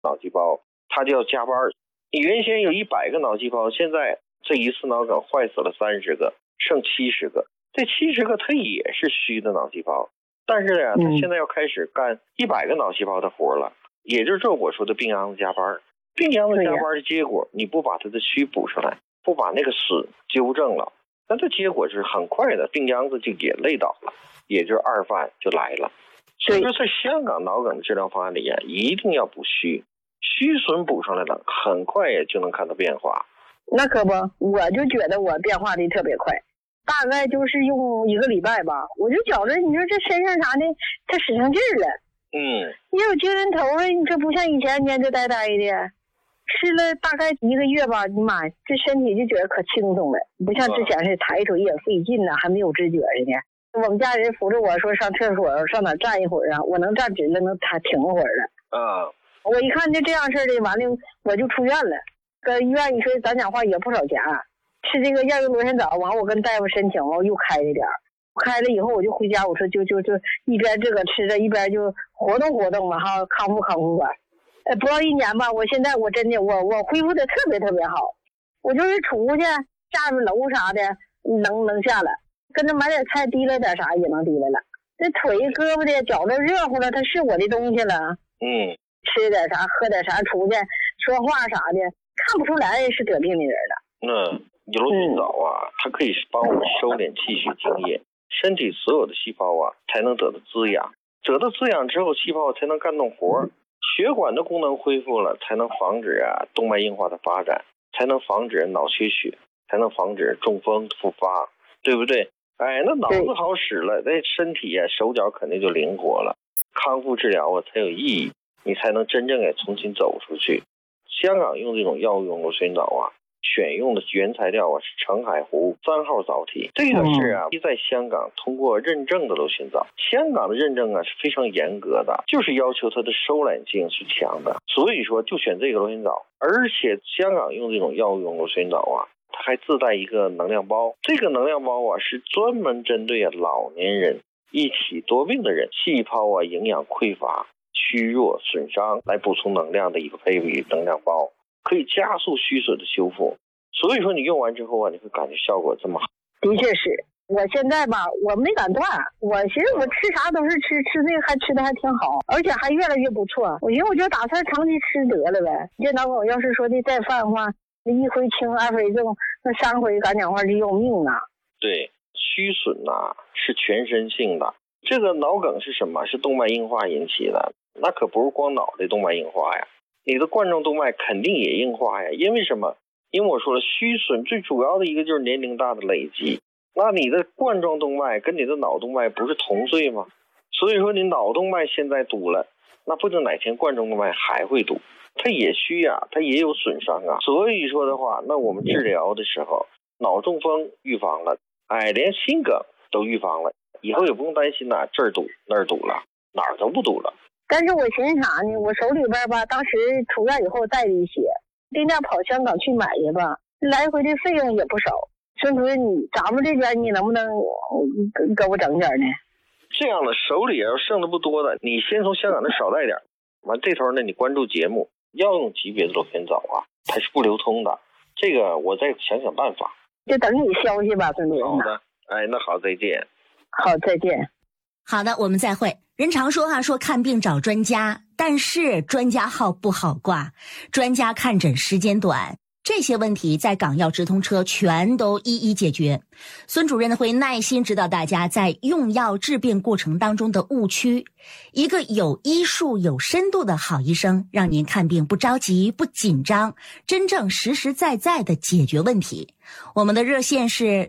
脑细胞，它就要加班。你原先有100个脑细胞，现在这一次脑梗坏死了30个，剩70个。这70个它也是虚的脑细胞，但是呢，它现在要开始干100个脑细胞的活了，也就是我说的病秧子加班。病秧子加班的结果，你不把它的虚补上来，不把那个损纠正了，那这结果是很快的，病秧子就也累倒了，也就是二犯就来了。所以说，在香港脑梗的治疗方案里啊，一定要补虚，虚损补上来了，很快也就能看到变化。 那可不，我就觉得我变化的特别快，大概就是用1个礼拜吧，我就觉着你说这身上啥的，它使上劲儿了。也有精神头了，你这不像以前蔫着呆呆的。吃了大概1个月吧，你妈，这身体就觉得可轻松了，不像之前是抬腿也费劲呢，还没有知觉似的。我们家人扶着我说上厕所上哪站一会儿啊，我能站直了，能停会儿了。我一看就这样式的，完了我就出院了。搁医院一说咱讲话也不少钱，吃这个药用螺旋藻，完我跟大夫申请，我又开了点，开了以后我就回家，我说就一边这个吃着，一边就活动活动嘛哈，康复吧。不到1年吧，我现在我真的我恢复的特别特别好，我就是出去下边楼啥的能下来，跟着买点菜提了点啥也能提来了。这腿胳膊的脚都热乎了，它是我的东西了。吃点啥喝点啥，出去说话啥的，看不出来是得病的人了。 螺旋藻啊，它可以帮我们收敛气血津液，身体所有的细胞啊才能得到滋养，得到滋养之后，细胞才能干动活，血管的功能恢复了，才能防止动脉硬化的发展，才能防止脑缺血，才能防止中风复发，对不对？那脑子好使了，那身体手脚肯定就灵活了，康复治疗才有意义，你才能真正重新走出去。香港用这种药物用螺旋藻选用的原材料是澄海湖3号藻体，这个是在香港通过认证的螺旋藻。香港的认证是非常严格的，就是要求它的收敛性是强的，所以说就选这个螺旋藻。而且香港用这种药物用螺旋藻它还自带一个能量包，这个能量包是专门针对老年人、一体多病的人，细胞营养匮乏、虚弱损伤来补充能量的一个配比能量包，可以加速虚损的修复。所以说你用完之后你会感觉效果这么好。 的确是，我现在吧我没敢断，我寻思我吃啥都是吃这个还吃的还挺好，而且还越来越不错。我寻思我就打算长期吃得了呗。这脑梗要是说的再犯的话，1回轻2回重，那3回敢讲话就要命啊。 对，虚损是全身性的。这个脑梗是什么？是动脉硬化引起的，那可不是光脑袋动脉硬化呀，你的冠状动脉肯定也硬化呀。因为什么？因为我说了，虚损最主要的一个就是年龄大的累积。那你的冠状动脉跟你的脑动脉不是同岁吗？所以说你脑动脉现在堵了，那不定哪天冠状动脉还会堵，它也虚它也有损伤所以说的话，那我们治疗的时候，脑中风预防了，连心梗都预防了，以后也不用担心这儿堵那儿堵了，哪儿都不堵了。 但是我寻思啥呢？我手里边吧，当时出院以后带了一些，定价跑香港去买去吧，来回的费用也不少。孙主任，咱们这边你能不能给我整点呢？ 这样的手里要剩的不多的，你先从香港那少带点，完这头呢，你关注节目，药用级别的螺旋藻它是不流通的，这个我再想想办法。 就等你消息吧，孙主任。 好的，那好，再见。 好，再见。 好的，我们再会。人常说说看病找专家，但是专家号不好挂，专家看诊时间短，这些问题在港药直通车全都一一解决。孙主任会耐心指导大家在用药治病过程当中的误区，一个有医术有深度的好医生，让您看病不着急不紧张，真正实实在在的解决问题。我们的热线是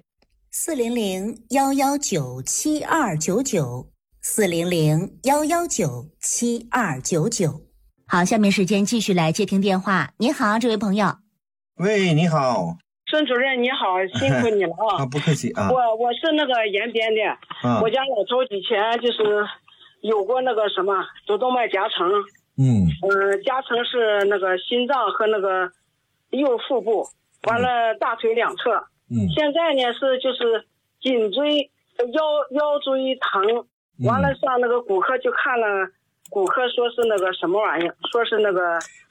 400-119-7299，400-119-7299。好，下面时间继续来接听电话。你好，这位朋友。 喂，你好， 孙主任，你好，辛苦你了不客气我是那个延边的，我家老头以前就是有过那个什么主动脉夹层，夹层是那个心脏和那个右腹部，完了大腿两侧，现在呢是就是颈椎腰椎疼，完了上那个骨科就看了骨科说是那个什么玩意儿，说是那个